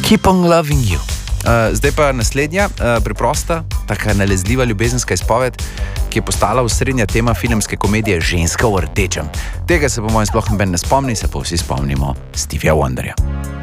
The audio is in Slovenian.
Keep on loving you. Zdaj pa naslednja, preprosta, taka nalezljiva ljubezenska izpoved, ki je postala osrednja tema filmske komedije Ženska v rdečem. Tega se po mojem sploh noben ne spomni, se pa vsi spomnimo Stevija Wonderja.